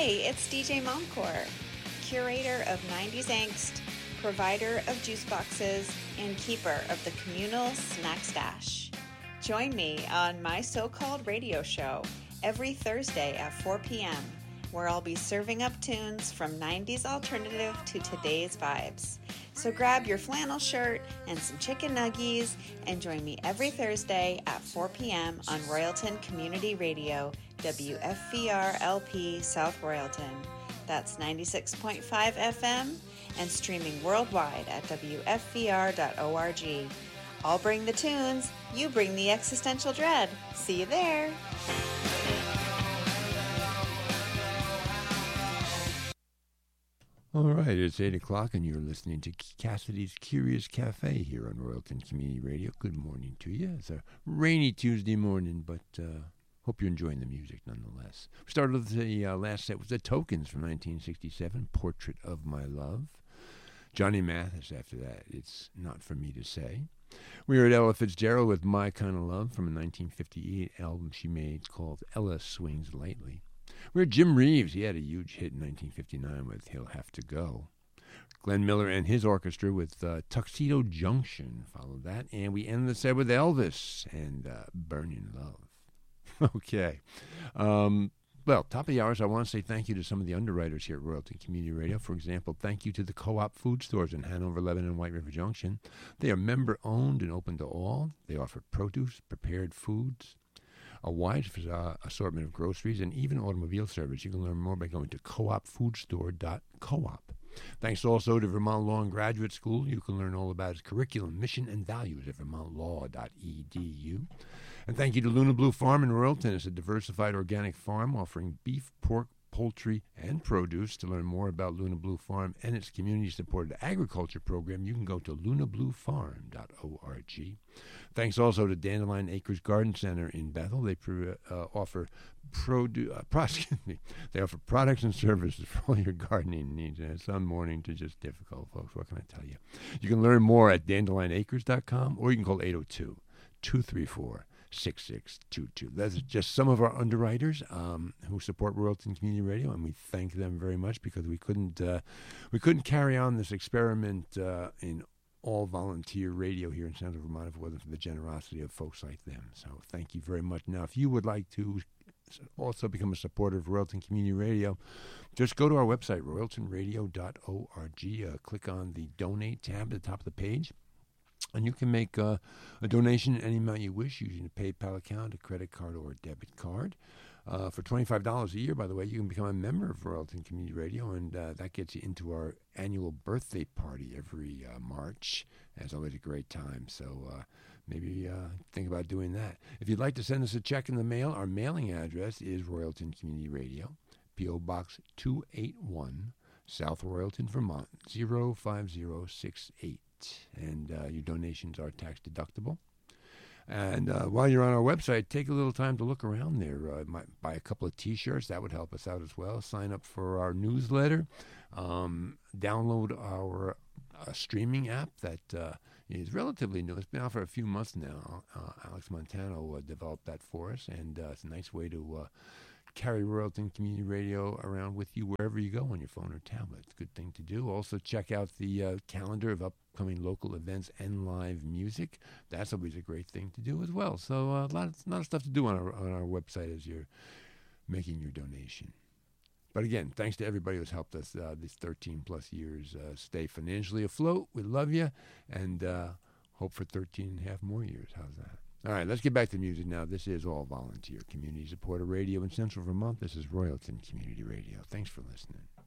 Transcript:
It's DJ Momcore, curator of 90s Angst, provider of juice boxes, and keeper of the communal snack stash. Join me on my so-called radio show every Thursday at 4 p.m., where I'll be serving up tunes from 90s alternative to today's vibes. So grab your flannel shirt and some chicken nuggies and join me every Thursday at 4 p.m. on Royalton Community Radio, WFVR-LP South Royalton. That's 96.5 FM and streaming worldwide at WFVR.org. I'll bring the tunes, you bring the existential dread. See you there. All right, it's 8 o'clock, and you're listening to Cassidy's Curious Cafe here on Royalton Community Radio. Good morning to you. It's a rainy Tuesday morning, but hope you're enjoying the music nonetheless. We started with the last set with The Tokens from 1967, Portrait of My Love. Johnny Mathis after that, It's Not For Me to Say. We heard Ella Fitzgerald with My Kind of Love from a 1958 album she made called Ella Swings Lightly. We heard Jim Reeves. He had a huge hit in 1959 with He'll Have to Go. Glenn Miller and his orchestra with Tuxedo Junction followed that. And we ended the set with Elvis and Burning Love. Okay. Well, top of the hours, I want to say thank you to some of the underwriters here at Royalton Community Radio. For example, thank you to the Co-op food stores in Hanover, Lebanon, and White River Junction. They are member-owned and open to all. They offer produce, prepared foods, a wide assortment of groceries, and even automobile service. You can learn more by going to coopfoodstore.coop. Thanks also to Vermont Law and Graduate School. You can learn all about its curriculum, mission, and values at vermontlaw.edu. And thank you to Luna Blue Farm in Royalton. It's a diversified organic farm offering beef, pork, poultry, and produce. To learn more about Luna Blue Farm and its community-supported agriculture program, you can go to lunabluefarm.org. Thanks also to Dandelion Acres Garden Center in Bethel. They offer they offer products and services for all your gardening needs. And it's some morning to just difficult, folks. What can I tell you? You can learn more at dandelionacres.com, or you can call 802-234-6622. That's just some of our underwriters who support Royalton Community Radio, and we thank them very much because we couldn't carry on this experiment in all volunteer radio here in Central Vermont if it wasn't for the generosity of folks like them. So thank you very much. Now, if you would like to also become a supporter of Royalton Community Radio, just go to our website, royaltonradio.org. Click on the Donate tab at the top of the page. And you can make a donation in any amount you wish using a PayPal account, a credit card, or a debit card. For $25 a year, by the way, you can become a member of Royalton Community Radio, and that gets you into our annual birthday party every March. It's always a great time, so maybe think about doing that. If you'd like to send us a check in the mail, our mailing address is Royalton Community Radio, P.O. Box 281, South Royalton, Vermont, 05068. And your donations are tax deductible. And while you're on our website, take a little time to look around there. Might buy a couple of T-shirts. That would help us out as well. Sign up for our newsletter. Download our streaming app that is relatively new. It's been out for a few months now. Alex Montano developed that for us, and it's a nice way to carry Royalton Community Radio around with you wherever you go on your phone or tablet. It's a good thing to do. Also, check out the calendar of upcoming local events and live music. That's always a great thing to do as well. So a lot of stuff to do on our website as you're making your donation. But again, thanks to everybody who's helped us these 13-plus years stay financially afloat. We love you, and hope for 13 and a half more years. How's that? All right, let's get back to music now. This is all volunteer community supported radio in Central Vermont. This is Royalton Community Radio. Thanks for listening.